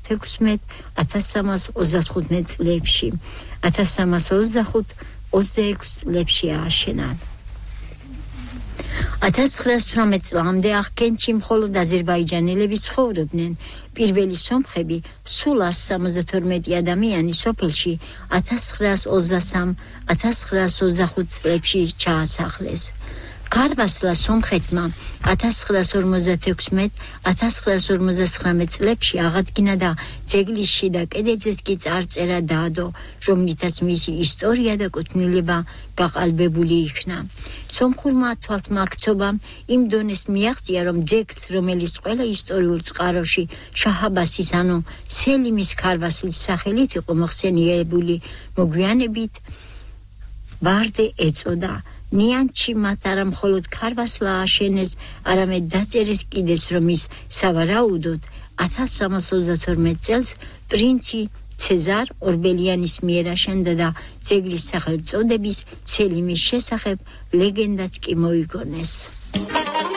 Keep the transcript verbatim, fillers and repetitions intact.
თექვსმეტ ათას სამას ოცდათხუთმეტ წლებში ათას სამას ოცდახუთ ოცდაექვსი წლებში ააშენა. ათას ცხრაას თვრამეტ წლამდე აღქენტში მხოლოდ აზერბაიჯანელები ცხოვრობდნენ. პირველი სომხები სულ ასი სამოცდათორმეტი ადამიანი სოფელში ათას ცხრაას ოცდასამ ათას ცხრაას ოცდახუთ წლებში ჩაასახლეს. ქარვასლა სომხეთმა ათას ცხრაას ორმოცდათექვსმეტ ათას ცხრაას ორმოცდაცხრამეტ წლებში აღადგინა და ძეგლის შიდა კედელზეც კი წარწერა დაადო, რომლითაც მისი ისტორია და კუთვნილება გაყალბებული იქნა. სომხურმა თვალთმაქცობამ იმ დონეს მიაღწია, რომ ძეგლს, რომელიც ყველა ისტორიულ წყაროში შაჰ-აბასის ანუ სელიმის ქარვასლის სახელით იყო მოხსენიებული, მოგვიანებით ვარდე ეწოდა. ნიანჩი მათ არა მხოლოდ ქარვასლა ააშენეს, არამედ დაწერეს კიდეც, რომ ის სავარაუდოდ ათას სამას ოცდათორმეტ წელს პრინცი ცეზარ ორბელიანის მიერ აშენდა და ძეგლის სახელწოდების სელიმის შესახებ ლეგენდაც კი მოიგონეს.